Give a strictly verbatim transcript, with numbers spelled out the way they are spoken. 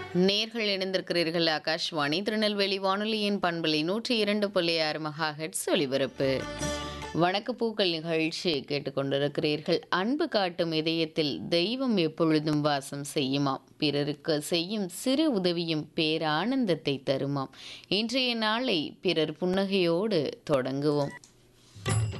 நேர்கள் இணைந்திருக்கிறீர்கள் ஆகாஷ்வாணி திருநெல்வேலி வானொலியின் பண்பலை நூற்றி இரண்டு புள்ளி ஆறு மகா ஹெட்ஸ் ஒலிபரப்பு. வணக்கப்பூக்கள் நிகழ்ச்சி கேட்டுக்கொண்டிருக்கிறீர்கள். அன்பு காட்டும் இதயத்தில் தெய்வம் எப்பொழுதும் வாசம் செய்யுமாம். பிறருக்கு செய்யும் சிறு உதவியும் பேரானந்தத்தை தருமாம். இன்றைய நாளை பிறர் புன்னகையோடு தொடங்குவோம்.